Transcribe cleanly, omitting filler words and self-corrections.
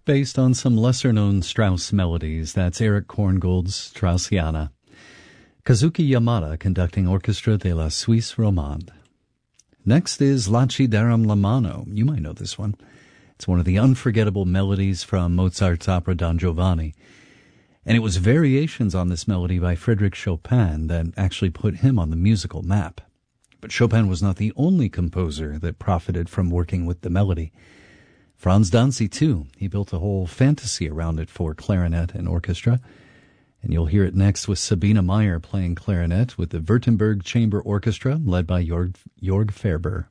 based on some lesser-known Strauss melodies. That's Eric Korngold's Straussiana. Kazuki Yamada conducting Orchestra de la Suisse Romande. Next is Lacidarum la mano. You might know this one. It's one of the unforgettable melodies from Mozart's opera Don Giovanni. And it was variations on this melody by Frédéric Chopin that actually put him on the musical map. But Chopin was not the only composer that profited from working with the melody. Franz Danzi, too. He built a whole fantasy around it for clarinet and orchestra. And you'll hear it next with Sabine Meyer playing clarinet with the Württemberg Chamber Orchestra led by Jorg Ferber.